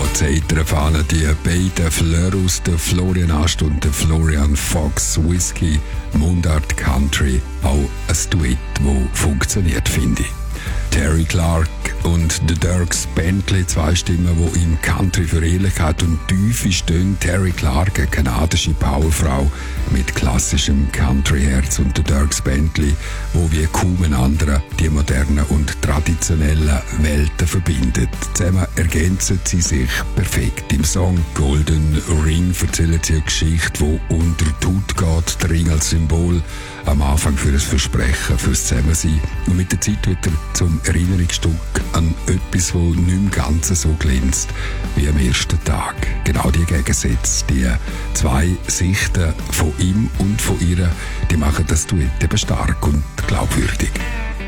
Zeitern fahren die beiden Fleurus, der Florian Ast und der Florian Fox Whisky, Mundart Country, auch ein Duett, das funktioniert, finde ich. Terry Clark und The Dierks Bentley, zwei Stimmen, die im Country für Ehrlichkeit und Tiefe stehen. Terry Clark, eine kanadische Powerfrau mit klassischem Country-Herz, und The Dierks Bentley, wo wie kaum ein anderer die modernen und traditionellen Welten verbindet. Zusammen ergänzen sie sich perfekt. Im Song Golden Ring erzählen sie eine Geschichte, die unter die Haut geht, der Ring als Symbol am Anfang für ein Versprechen, fürs Zusammensein. Und mit der Zeit wird er zum Erinnerungsstück an etwas, das nicht im Ganzen so glänzt wie am ersten Tag. Genau die Gegensätze, die zwei Sichten von ihm und von ihr, die machen das Duett eben stark und glaubwürdig.